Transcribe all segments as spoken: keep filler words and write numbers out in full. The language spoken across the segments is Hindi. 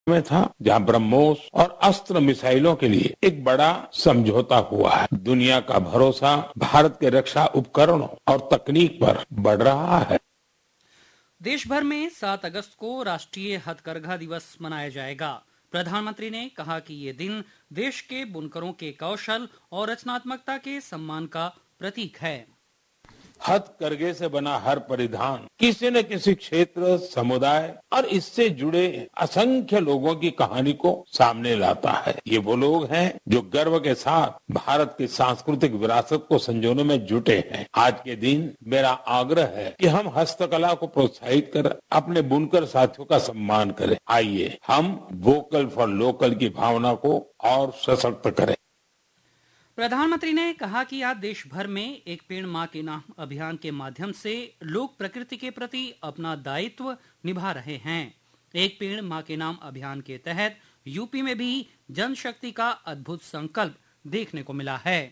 में था, जहां ब्रह्मोस और अस्त्र मिसाइलों के लिए एक बड़ा समझौता हुआ है। दुनिया का भरोसा भारत के रक्षा उपकरणों और तकनीक पर बढ़ रहा है। देश भर में सात अगस्त को राष्ट्रीय हथकरघा दिवस मनाया जाएगा। प्रधानमंत्री ने कहा कि ये दिन देश के बुनकरों के कौशल और रचनात्मकता के सम्मान का प्रतीक है। हथकरघे से बना हर परिधान किसी न किसी क्षेत्र, समुदाय और इससे जुड़े असंख्य लोगों की कहानी को सामने लाता है। ये वो लोग हैं जो गर्व के साथ भारत की सांस्कृतिक विरासत को संजोने में जुटे हैं। आज के दिन मेरा आग्रह है कि हम हस्तकला को प्रोत्साहित कर अपने बुनकर साथियों का सम्मान करें। आइए हम वोकल फॉर लोकल की भावना को और सशक्त करें। प्रधानमंत्री ने कहा कि आज देश भर में एक पेड़ मां के नाम अभियान के माध्यम से लोग प्रकृति के प्रति अपना दायित्व निभा रहे हैं। एक पेड़ मां के नाम अभियान के तहत यूपी में भी जनशक्ति का अद्भुत संकल्प देखने को मिला है।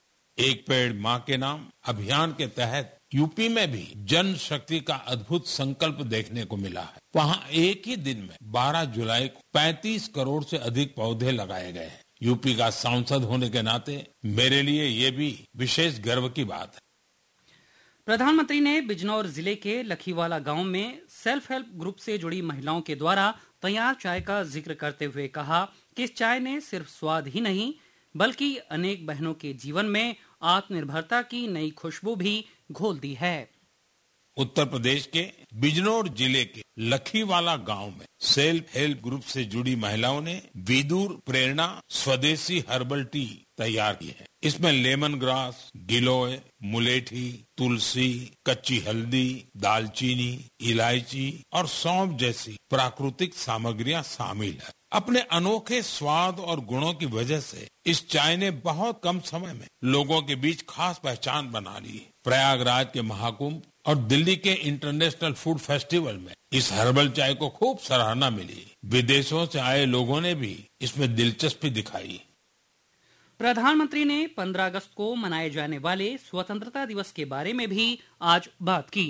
एक पेड़ मां के नाम अभियान के तहत यूपी में भी जन शक्ति का अद्भुत संकल्प देखने को मिला है। वहां एक ही दिन में बारह जुलाई को पैंतीस करोड़ से अधिक पौधे लगाए गए हैं। यूपी का सांसद होने के नाते मेरे लिए ये भी विशेष गर्व की बात है। प्रधानमंत्री ने बिजनौर जिले के लखीवाला गांव में सेल्फ हेल्प ग्रुप से जुड़ी महिलाओं के द्वारा तैयार चाय का जिक्र करते हुए कहा कि इस चाय ने सिर्फ स्वाद ही नहीं बल्कि अनेक बहनों के जीवन में आत्मनिर्भरता की नई खुशबू भी घोल दी है। उत्तर प्रदेश के बिजनौर जिले के लखीवाला गांव में सेल्फ हेल्प ग्रुप से जुड़ी महिलाओं ने विदुर प्रेरणा स्वदेशी हर्बल टी तैयार की है। इसमें लेमन ग्रास, गिलोय, मुलेठी, तुलसी, कच्ची हल्दी, दालचीनी, इलायची और सौंफ जैसी प्राकृतिक सामग्रियां शामिल है। अपने अनोखे स्वाद और गुणों की वजह से इस चाय ने बहुत कम समय में लोगों के बीच खास पहचान बना ली। प्रयागराज के महाकुंभ और दिल्ली के इंटरनेशनल फूड फेस्टिवल में इस हर्बल चाय को खूब सराहना मिली। विदेशों से आए लोगों ने भी इसमें दिलचस्पी दिखाई। प्रधानमंत्री ने पंद्रह अगस्त को मनाए जाने वाले स्वतंत्रता दिवस के बारे में भी आज बात की।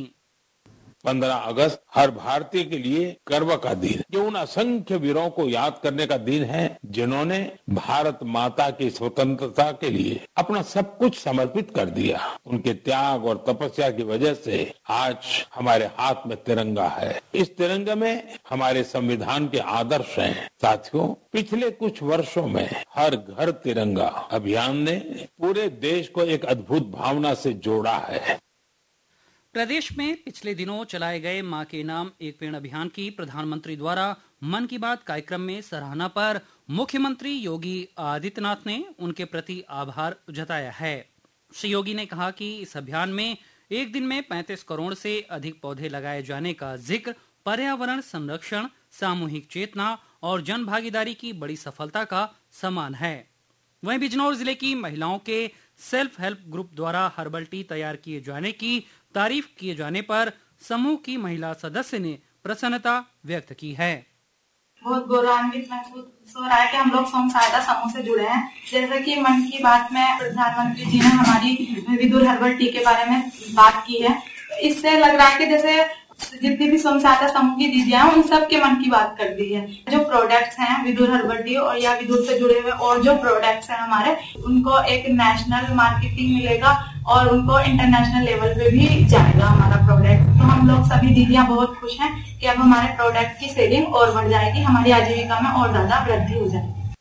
पंद्रह अगस्त हर भारतीय के लिए गर्व का दिन, जो उन असंख्य वीरों को याद करने का दिन है जिन्होंने भारत माता की स्वतंत्रता के लिए अपना सब कुछ समर्पित कर दिया। उनके त्याग और तपस्या की वजह से आज हमारे हाथ में तिरंगा है। इस तिरंगे में हमारे संविधान के आदर्श हैं। साथियों, पिछले कुछ वर्षों में हर घर तिरंगा अभियान ने पूरे देश को एक अद्भुत भावना से जोड़ा है। प्रदेश में पिछले दिनों चलाए गए मां के नाम एक पेड़ अभियान की प्रधानमंत्री द्वारा मन की बात कार्यक्रम में सराहना पर मुख्यमंत्री योगी आदित्यनाथ ने उनके प्रति आभार जताया है। श्री योगी ने कहा कि इस अभियान में एक दिन में पैंतीस करोड़ से अधिक पौधे लगाए जाने का जिक्र पर्यावरण संरक्षण, सामूहिक चेतना और जन भागीदारी की बड़ी सफलता का समान है। वहीं बिजनौर जिले की महिलाओं के सेल्फ हेल्प ग्रुप द्वारा हर्बल टी तैयार किए जाने की तारीफ किए जाने पर समूह की महिला सदस्य ने प्रसन्नता व्यक्त की है। बहुत गौरवान्वित महसूस हो रहा है कि हम लोग स्वयं सहायता समूह से जुड़े हैं। जैसे कि मन की बात में प्रधानमंत्री जी ने हमारी विदुर हर्बल टी के बारे में बात की है। इससे लग रहा है कि जैसे जितनी भी स्वयं सहायता समूह की दीदियां हैं उन सब के मन की बात कर दी है। जो प्रोडक्ट्स हैं विदुर हर्बल टी और या विदुर से जुड़े हुए और जो प्रोडक्ट्स हैं हमारे, उनको एक नेशनल मार्केटिंग मिलेगा और उनको इंटरनेशनल लेवल पे भी जाएगा हमारा प्रोडक्ट। तो हम लोग सभी दीदियां बहुत खुश हैं कि अब हमारे प्रोडक्ट की सेलिंग और बढ़ जाएगी, हमारी आजीविका में और ज्यादा वृद्धि हो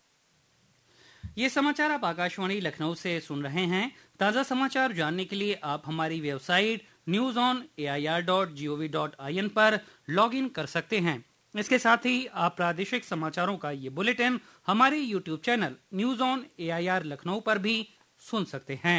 जाएगी। ये समाचार आप आकाशवाणी लखनऊ से सुन रहे हैं। ताजा समाचार जानने के लिए आप हमारी website news on A I R dot G O V dot I N पर लॉग इन कर सकते हैं। इसके साथ ही आप प्रादेशिक समाचारों का ये बुलेटिन हमारे YouTube channel news on A I R Lucknow पर भी सुन सकते हैं।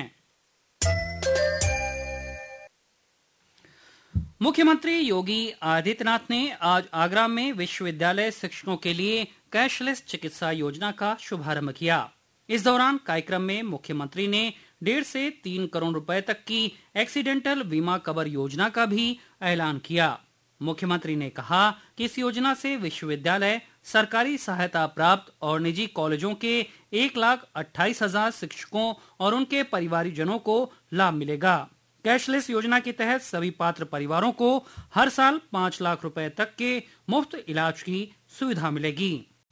मुख्यमंत्री योगी आदित्यनाथ ने आज आगरा में विश्वविद्यालय शिक्षकों के लिए कैशलेस चिकित्सा योजना का शुभारंभ किया। इस दौरान कार्यक्रम में मुख्यमंत्री ने डेढ़ से तीन करोड़ रुपए तक की एक्सीडेंटल बीमा कवर योजना का भी ऐलान किया। मुख्यमंत्री ने कहा कि इस योजना से विश्वविद्यालय, सरकारी सहायता प्राप्त और निजी कॉलेजों के एक लाख अट्ठाईस हजार शिक्षकों और उनके परिवारजनों को लाभ मिलेगा। कैशलेस योजना के तहत सभी पात्र परिवारों को हर साल पाँच लाख रुपए तक के मुफ्त इलाज की सुविधा मिलेगी।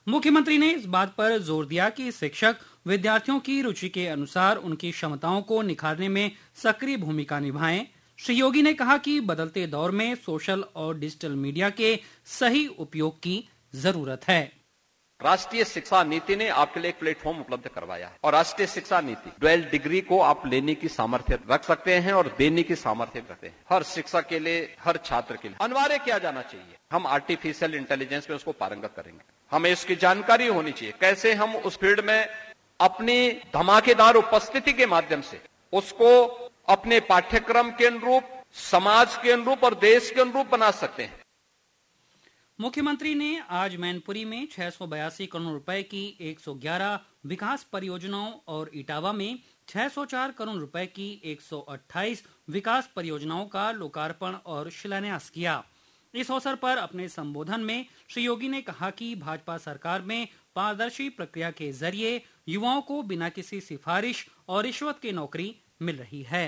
मुख्यमंत्री ने इस बात पर जोर दिया कि शिक्षक विद्यार्थियों की रुचि के अनुसार उनकी क्षमताओं को निखारने में सक्रिय भूमिका निभाएं। श्री योगी ने कहा कि बदलते दौर में सोशल और डिजिटल मीडिया के सही उपयोग की जरूरत है। राष्ट्रीय शिक्षा नीति ने आपके लिए एक प्लेटफॉर्म उपलब्ध करवाया है और राष्ट्रीय शिक्षा नीति ट्वेल्व डिग्री को आप लेने की सामर्थ्य रख सकते हैं और देने की सामर्थ्य रखते हैं। हर शिक्षक के लिए, हर छात्र के लिए अनिवार्य किया जाना चाहिए। हम आर्टिफिशियल इंटेलिजेंस में उसको पारंगत करेंगे। हमें इसकी जानकारी होनी चाहिए कैसे हम उस फील्ड में अपनी धमाकेदार उपस्थिति के माध्यम से उसको अपने पाठ्यक्रम के अनुरूप, समाज के अनुरूप और देश के अनुरूप बना सकते हैं। मुख्यमंत्री ने आज मैनपुरी में छह सौ बयासी करोड़ रुपए की एक सौ ग्यारह विकास परियोजनाओं और इटावा में छह सौ चार करोड़ रुपए की एक सौ अट्ठाईस विकास परियोजनाओं का लोकार्पण और शिलान्यास किया। इस अवसर पर अपने संबोधन में श्री योगी ने कहा कि भाजपा सरकार में पारदर्शी प्रक्रिया के जरिए युवाओं को बिना किसी सिफारिश और रिश्वत की नौकरी मिल रही है।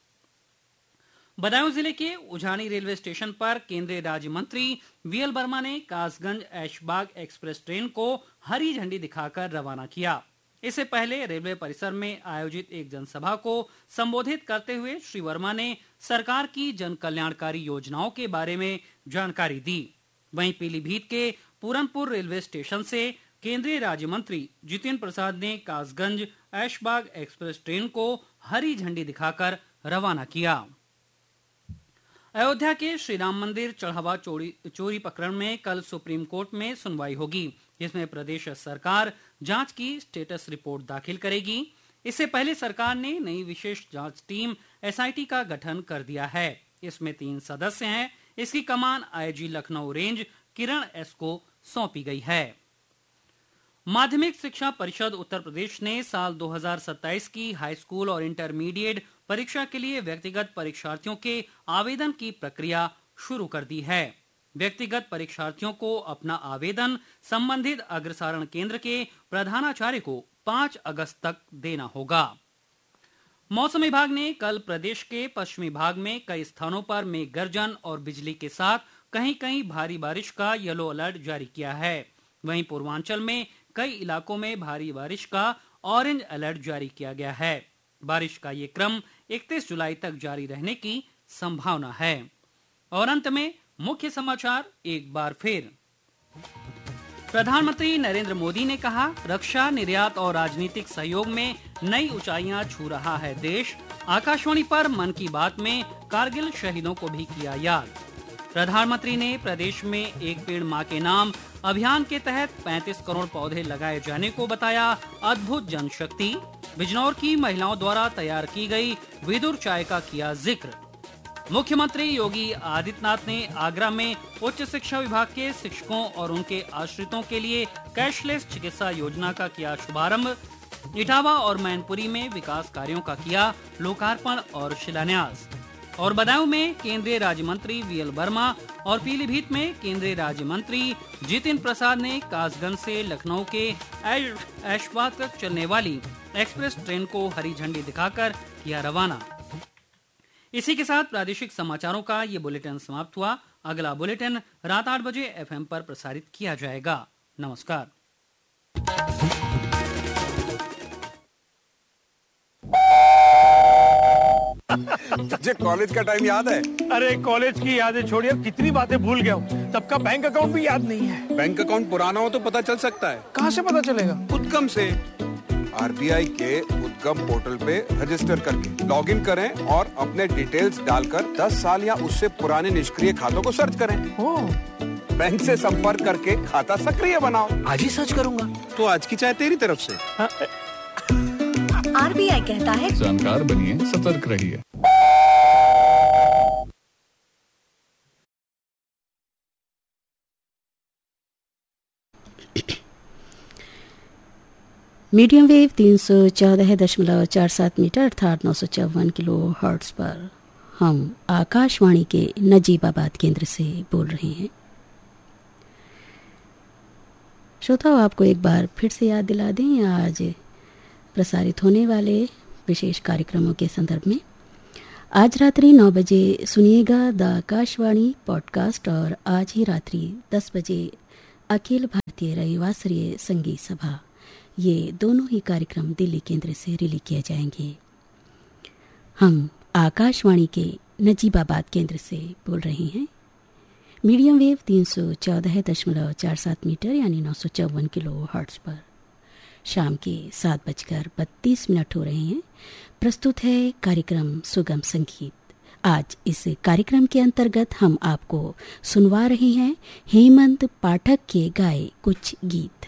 बदायूं जिले के उझानी रेलवे स्टेशन पर केंद्रीय राज्य मंत्री वीएल वर्मा ने कासगंज ऐशबाग एक्सप्रेस ट्रेन को हरी झंडी दिखाकर रवाना किया। इससे पहले रेलवे परिसर में आयोजित एक जनसभा को संबोधित करते हुए श्री वर्मा ने सरकार की जन कल्याणकारी योजनाओं के बारे में जानकारी दी। वहीं पीलीभीत के पूरनपुर रेलवे स्टेशन से केंद्रीय राज्य मंत्री जितेंद्र प्रसाद ने कासगंज ऐशबाग एक्सप्रेस ट्रेन को हरी झंडी दिखाकर रवाना किया। अयोध्या के श्री राम मंदिर चढ़ावा चोरी चोरी प्रकरण में कल सुप्रीम कोर्ट में सुनवाई होगी, जिसमें प्रदेश सरकार जांच की स्टेटस रिपोर्ट दाखिल करेगी। इससे पहले सरकार ने नई विशेष जांच टीम एसआईटी का गठन कर दिया है। इसमें तीन सदस्य हैं। इसकी कमान आईजी लखनऊ रेंज किरण एस को सौंपी गई है। माध्यमिक शिक्षा परिषद उत्तर प्रदेश ने साल दो हज़ार सत्ताईस की हाई स्कूल और इंटरमीडिएट परीक्षा के लिए व्यक्तिगत परीक्षार्थियों के आवेदन की प्रक्रिया शुरू कर दी है। व्यक्तिगत परीक्षार्थियों को अपना आवेदन संबंधित अग्रसारण केंद्र के प्रधानाचार्य को पाँच अगस्त तक देना होगा। मौसम विभाग ने कल प्रदेश के पश्चिमी भाग में कई स्थानों पर मेघ गर्जन और बिजली के साथ कहीं कहीं भारी बारिश का येलो अलर्ट जारी किया है। वहीं पूर्वांचल में कई इलाकों में भारी बारिश का ऑरेंज अलर्ट जारी किया गया है। बारिश का ये क्रम इकतीस जुलाई तक जारी रहने की संभावना है। और अंत में मुख्य समाचार एक बार फिर। प्रधानमंत्री नरेंद्र मोदी ने कहा, रक्षा, निर्यात और राजनीतिक सहयोग में नई ऊंचाइयां छू रहा है देश। आकाशवाणी पर मन की बात में कारगिल शहीदों को भी किया याद। प्रधानमंत्री ने प्रदेश में एक पेड़ मां के नाम अभियान के तहत पैंतीस करोड़ पौधे लगाए जाने को बताया अद्भुत जनशक्ति। बिजनौर की महिलाओं द्वारा तैयार की गई विदुर चाय का किया जिक्र। मुख्यमंत्री योगी आदित्यनाथ ने आगरा में उच्च शिक्षा विभाग के शिक्षकों और उनके आश्रितों के लिए कैशलेस चिकित्सा योजना का किया शुभारंभ। इटावा और मैनपुरी में विकास कार्यों का किया लोकार्पण और शिलान्यास। और बदायूं में केंद्रीय राज्य मंत्री वीएल वर्मा और पीलीभीत में केंद्रीय राज्य मंत्री जितेंद्र प्रसाद ने कासगंज से लखनऊ के ऐशबाग तक चलने वाली एक्सप्रेस ट्रेन को हरी झंडी दिखाकर किया रवाना। इसी के साथ प्रादेशिक समाचारों का ये बुलेटिन समाप्त हुआ। अगला बुलेटिन रात आठ बजे एफएम पर प्रसारित किया जाएगा। नमस्कार। तुझे कॉलेज का टाइम याद है? अरे कॉलेज की यादें छोड़िए, कितनी बातें भूल गया हूँ। सबका बैंक अकाउंट भी याद नहीं है। बैंक अकाउंट पुराना हो तो पता चल सकता है। कहाँ से पता चलेगा? उद्गम से। आरबीआई के उद्गम पोर्टल पे रजिस्टर करके लॉगिन करें और अपने डिटेल्स डालकर दस साल या उससे पुराने निष्क्रिय खातों को सर्च करें। ओ। बैंक से संपर्क करके खाता सक्रिय बनाओ। आज ही सर्च करूंगा। तो आज की चाय तेरी तरफ से। आरबीआई कहता है, जानकार बनिए, सतर्क रहिए। मीडियम वेव तीन सौ चौदह दशमलव चार सात मीटर अर्थात नौ सौ चौवन किलो हर्ट्ज पर हम आकाशवाणी के नजीबाबाद केंद्र से बोल रहे हैं। श्रोताओं, आपको एक बार फिर से याद दिला दें आज प्रसारित होने वाले विशेष कार्यक्रमों के संदर्भ में। आज रात्रि नौ बजे सुनिएगा द आकाशवाणी पॉडकास्ट और आज ही रात्रि दस बजे अखिल भारतीय रविवासरीय संगीत सभा, ये दोनों ही कार्यक्रम दिल्ली केंद्र से रिले किए जाएंगे। हम आकाशवाणी के नजीबाबाद केंद्र से बोल रहे हैं। मीडियम वेव तीन सौ चौदह दशमलव चार सात मीटर यानी नौ सौ चौवन किलो हर्ट्ज पर शाम के सात बजकर बत्तीस मिनट हो रहे हैं। प्रस्तुत है कार्यक्रम सुगम संगीत। आज इस कार्यक्रम के अंतर्गत हम आपको सुनवा रहे हैं हेमंत पाठक के गाए कुछ गीत।